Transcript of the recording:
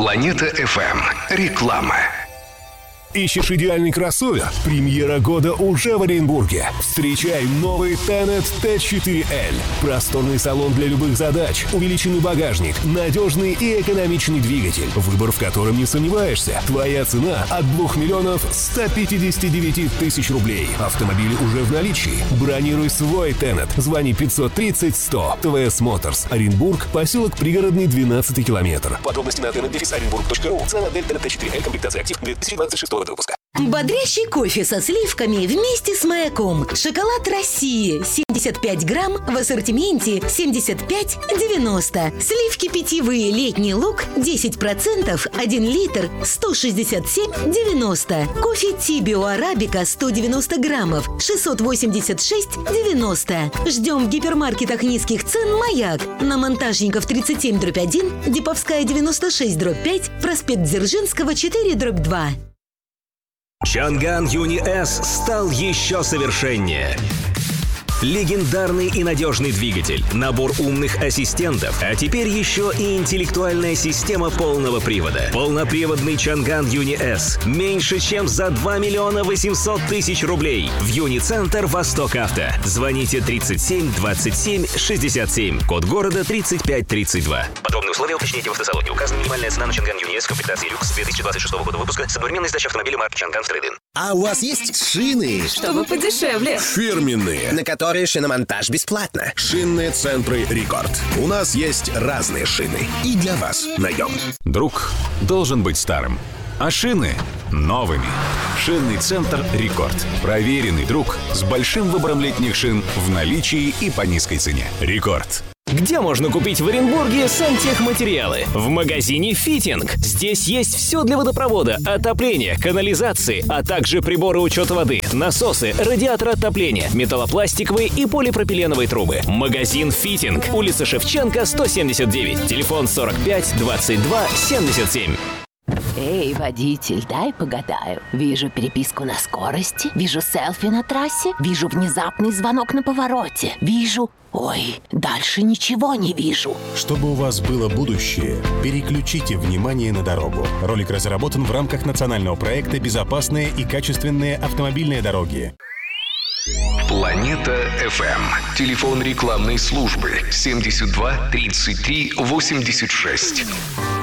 Планета FM. Реклама. Ищешь идеальный кроссовер? Премьера года уже в Оренбурге. Встречай новый Tenet T4L. Просторный салон для любых задач, увеличенный багажник, надежный и экономичный двигатель, выбор в котором не сомневаешься. Твоя цена от 2 миллионов 159 тысяч рублей. Автомобили уже в наличии. Бронируй свой Tenet. Звони 530 100. ТВС Моторс. Оренбург, поселок Пригородный, 12 километр. Подробности на tenet-orenburg.ru. Цена модель Tenet T4L. Комплектация актив 2026 года выпуска. Бодрящий кофе со сливками вместе с маяком. Шоколад России 75 грамм в ассортименте 75,90. Сливки питьевые летний луг 10%, 1 литр 167,90. Кофе Тибио Арабика 190 граммов 686,90. Ждем в гипермаркетах низких цен «Маяк». На Монтажников 37/1, Диповская 96/5, проспект Дзержинского 4/2. Чанган Юни С стал еще совершеннее. Легендарный и надежный двигатель, набор умных ассистентов, а теперь еще и интеллектуальная система полного привода. Полноприводный Чанган Юни С меньше, чем за 2 миллиона 800 тысяч рублей. В Юни-центр Восток Авто. Звоните 37 27 67. Код города 3532. Подробные условия уточните в автосалоне. Указана минимальная цена на Чанган Юни С комплектации люкс 2026 года выпуска с одновременной сдачей автомобиля марки Чанган в трейд-ин. А у вас есть шины? Чтобы подешевле. Фирменные, на которые шиномонтаж бесплатно. Шинные центры «Рекорд». У нас есть разные шины. И для вас найдем. Друг должен быть старым, а шины — новыми. Шинный центр «Рекорд». Проверенный друг с большим выбором летних шин в наличии и по низкой цене. «Рекорд». Где можно купить в Оренбурге сантехматериалы? В магазине «Фитинг». Здесь есть все для водопровода, отопления, канализации, а также приборы учета воды, насосы, радиаторы отопления, металлопластиковые и полипропиленовые трубы. Магазин «Фитинг». Улица Шевченко, 179. Телефон 45 22 77. Эй, водитель, дай погадаю. Вижу переписку на скорости, вижу селфи на трассе, вижу внезапный звонок на повороте, вижу... Ой, дальше ничего не вижу. Чтобы у вас было будущее, переключите внимание на дорогу. Ролик разработан в рамках национального проекта «Безопасные и качественные автомобильные дороги». Планета FM. Телефон рекламной службы 72 33 86.